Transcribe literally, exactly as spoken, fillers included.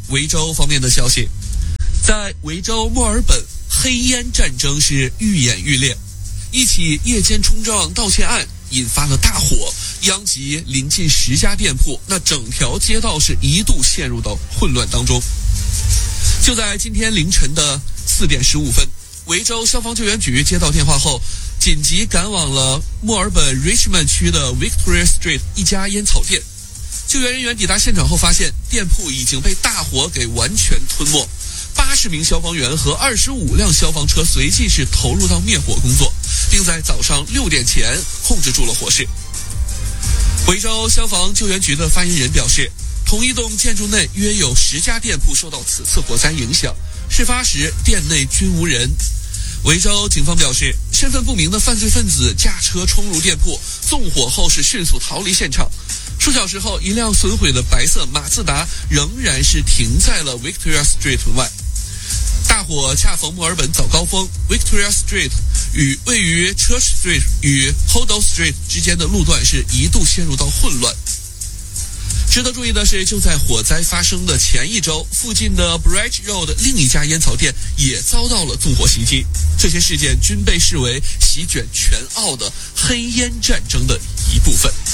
维州方面的消息，在维州墨尔本，黑烟战争是愈演愈烈，一起夜间冲撞盗窃案引发了大火，殃及临近十家店铺，那整条街道是一度陷入到混乱当中。就在今天凌晨的四点十五分，维州消防救援局接到电话后，紧急赶往了墨尔本 Richmond 区的 Victoria Street 一家烟草店。救援人员抵达现场后发现，店铺已经被大火给完全吞没。八十名消防员和二十五辆消防车随即是投入到灭火工作，并在早上六点前控制住了火势。维州消防救援局的发言人表示，同一栋建筑内约有十家店铺受到此次火灾影响，事发时店内均无人。维州警方表示，身份不明的犯罪分子驾车冲入店铺，纵火后是迅速逃离现场。数小时后，一辆损毁的白色马自达仍然是停在了 Victoria Street 外。大火恰逢墨尔本早高峰 ，Victoria Street 与位于 Church Street 与 Hoddle Street 之间的路段是一度陷入到混乱。值得注意的是，就在火灾发生的前一周，附近的 Bridge Road 另一家烟草店也遭到了纵火袭击。这些事件均被视为席卷全澳的黑烟战争的一部分。